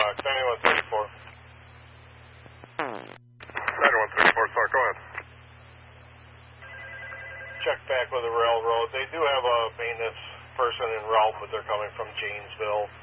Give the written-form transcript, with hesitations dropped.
9134. 9134, sorry, go ahead. Check back with the railroad. They do have a maintenance person en route, but they're coming from Janesville.